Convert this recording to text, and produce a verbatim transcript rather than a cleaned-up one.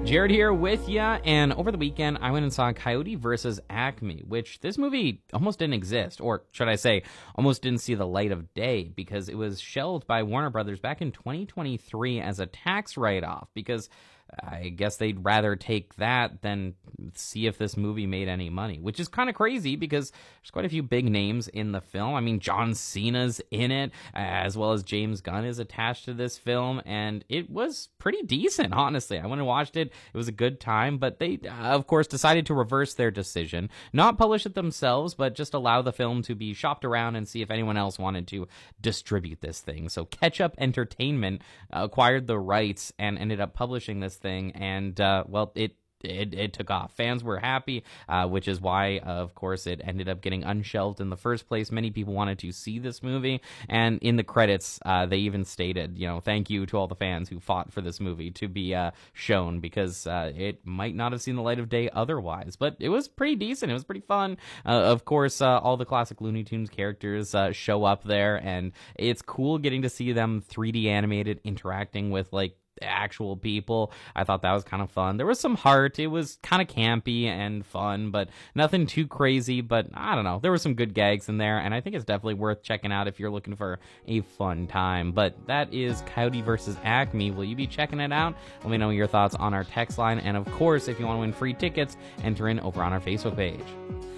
Jared here with ya, and over the weekend I went and saw Coyote versus Acme, which this movie almost didn't exist, or should I say, almost didn't see the light of day, because it was shelved by Warner Brothers back in twenty twenty-three as a tax write-off, because I guess they'd rather take that than see if this movie made any money, which is kind of crazy because there's quite a few big names in the film. I mean, John Cena's in it, as well as James Gunn is attached to this film, and it was pretty decent, honestly. I went and watched it. It was a good time, but they, uh, of course, decided to reverse their decision, not publish it themselves, but just allow the film to be shopped around and see if anyone else wanted to distribute this thing. So Ketchup Entertainment acquired the rights and ended up publishing this thing, and uh, well, it It, it took off. Fans were happy, uh, which is why, uh, of course, it ended up getting unshelved in the first place. Many people wanted to see this movie, and in the credits, uh, they even stated, you know, thank you to all the fans who fought for this movie to be uh, shown, because uh, it might not have seen the light of day otherwise. But it was pretty decent. It was pretty fun. Uh, of course, uh, all the classic Looney Tunes characters uh, show up there, and it's cool getting to see them three D animated, interacting with, like, actual people. I thought that was kind of fun. There was some heart. It was kind of campy and fun, but nothing too crazy. But I don't know, there were some good gags in there, and I think it's definitely worth checking out if you're looking for a fun time. But that is Coyote versus Acme. Will you be checking it out? Let me know your thoughts on our text line, and of course, if you want to win free tickets, enter in over on our Facebook page.